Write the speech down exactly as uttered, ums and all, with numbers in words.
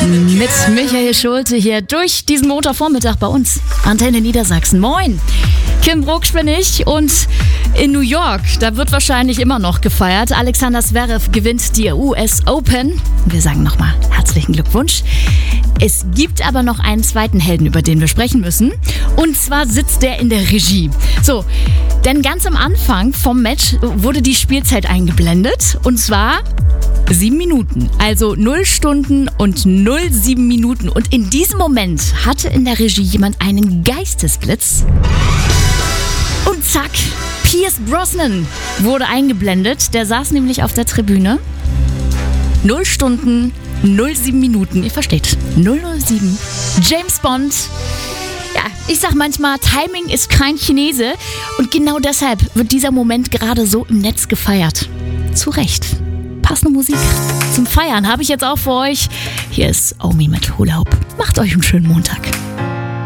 Mit Michael Schulte hier durch diesen Montagvormittag bei uns. Antenne Niedersachsen. Moin! Kim Brugsch bin ich und in New York, da wird wahrscheinlich immer noch gefeiert. Alexander Zverev gewinnt die U S Open. Wir sagen nochmal herzlichen Glückwunsch. Es gibt aber noch einen zweiten Helden, über den wir sprechen müssen. Und zwar sitzt der in der Regie. So, denn ganz am Anfang vom Match wurde die Spielzeit eingeblendet. Und zwar sieben Minuten. Also null Stunden und null Komma sieben Minuten. Und in diesem Moment hatte in der Regie jemand einen Geistesblitz. Und zack, Pierce Brosnan wurde eingeblendet. Der saß nämlich auf der Tribüne. null Stunden, null Komma sieben Minuten. Ihr versteht. null null sieben. James Bond. Ja, ich sag manchmal, Timing ist kein Chinese. Und genau deshalb wird dieser Moment gerade so im Netz gefeiert. Zu Recht. Passende Musik zum Feiern habe ich jetzt auch für euch. Hier ist Omi mit Hula Hoop. Macht euch einen schönen Montag.